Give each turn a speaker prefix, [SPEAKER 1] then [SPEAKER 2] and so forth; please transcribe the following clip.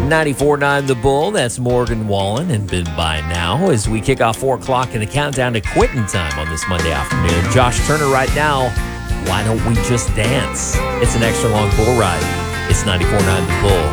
[SPEAKER 1] 94.9 The Bull, that's Morgan Wallen and Ben By Now, as we kick off 4 o'clock in the countdown to quitting time on this Monday afternoon. Josh Turner right now, Why Don't We Just Dance? It's an extra long bull ride. It's 94.9 The Bull.